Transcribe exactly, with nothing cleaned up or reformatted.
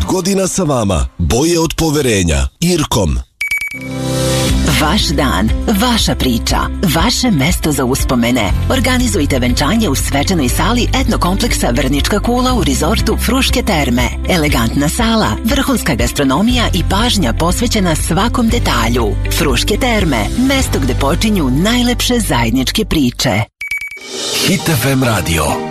godina sa vama. Boje od poverenja. Irkom. Vaš dan, vaša priča, vaše mesto za uspomene. Organizujte venčanje u svečanoj sali etnokompleksa Vrnička kula u rizortu Fruške terme. Elegantna sala, vrhunska gastronomija i pažnja posvećena svakom detalju. Fruške terme, mesto gde počinju najlepše zajedničke priče. Hit F M radio.